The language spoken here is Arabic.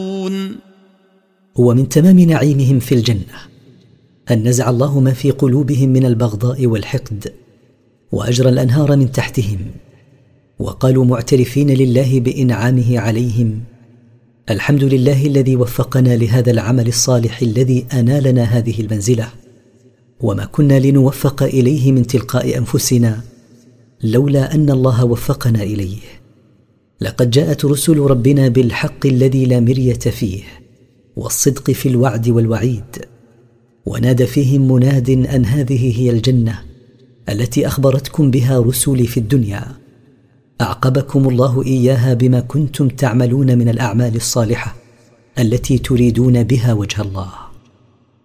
ومن تمام نعيمهم في الجنة أن نزع الله ما في قلوبهم من البغضاء والحقد، وأجرى الأنهار من تحتهم، وقالوا معترفين لله بإنعامه عليهم: الحمد لله الذي وفقنا لهذا العمل الصالح الذي أنالنا هذه المنزلة، وما كنا لنوفق إليه من تلقاء أنفسنا لولا أن الله وفقنا إليه. لقد جاءت رسل ربنا بالحق الذي لا مرية فيه، والصدق في الوعد والوعيد، ونادى فيهم مناد أن هذه هي الجنة التي أخبرتكم بها رسلي في الدنيا، أعقبكم الله إياها بما كنتم تعملون من الأعمال الصالحة التي تريدون بها وجه الله.